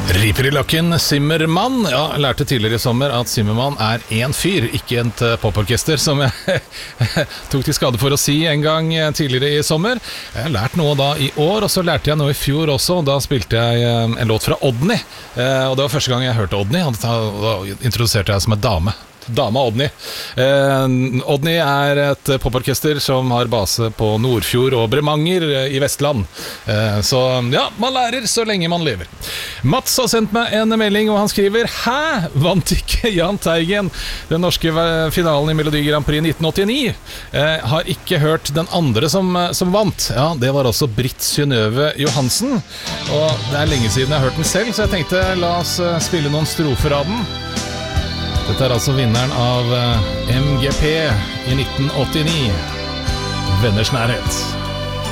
Riper i lakken, Zimmermann. Ja, jeg lærte tidligere i sommer at Zimmermann er en fyr, ikke et poporkester, som jeg tok til skade for å si en gang tidligere i sommer. Jeg har lært noe da i år, og så lærte jeg noe i fjor også. Da spilte jeg en låt fra Odny, og det var første gang jeg hørte Odny. Da introduserte jeg som en dame. Dama Odny. Odny er et poporkester som har base på Nordfjord og Bremanger i Vestland. Så ja, man lærer så lenge man lever. Mats har sendt meg en melding, og han skriver: Hæ? Vant ikke Jahn Teigen den norske finalen i Melodi Grand Prix 1989? Har ikke hørt den andre som vant. Ja, det var også Britt Synnøve Johansen. Og det er lenge siden jeg har hørt den selv, så jeg tenkte la oss spille noen strofer av den. Dette er altså vinneren av MGP i 1989, Venners nærhet.